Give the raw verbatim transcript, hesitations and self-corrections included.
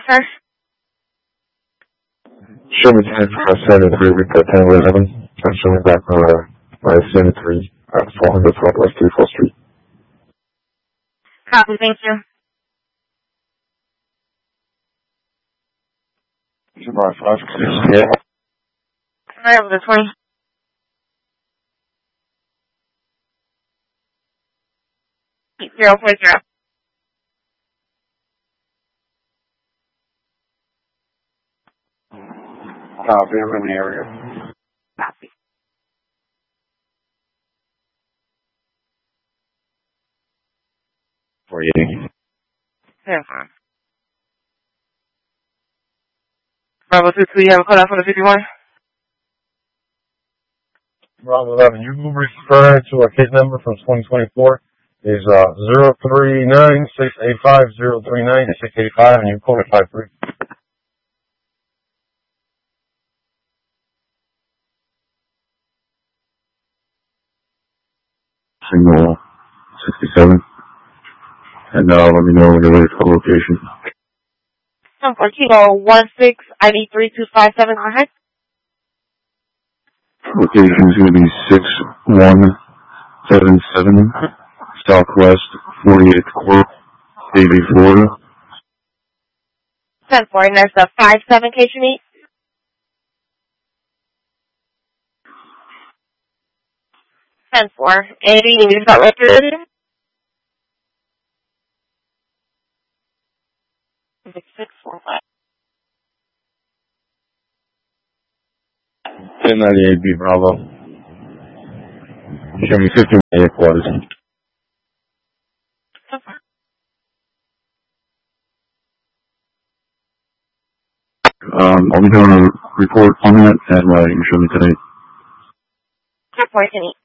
sir? Show me ten for seventy-three, we've got ten eleven. I'm showing back uh, my seventy-three at four hundred Southwest thirty-fourth Street. Copy, thank you. July five, yeah. I have the twenty. Zero point zero. Copy, I'm in the area. Copy. For you. Yeah. Bravo two two, you have a call out for the fifty-one? Bravo eleven, you will refer to our case number from twenty twenty-four. Is uh zero three nine six eight five zero three nine six eight five, and you call it five three. Signal sixty-seven. And uh, let me know when you're ready for the location. Oh, for Kilo one six I D three two five seven, go ahead. Location is going to be six one seven seven Southwest forty-eighth Court, Davie, Florida. ten four, and there's the five seven case you need? ten four. And you need to start record? six four five. ten ninety-eight B Bravo. Show me fifteen headquarters. Um, I'll be doing a report on that, and uh, you can show me today. ten four, can you?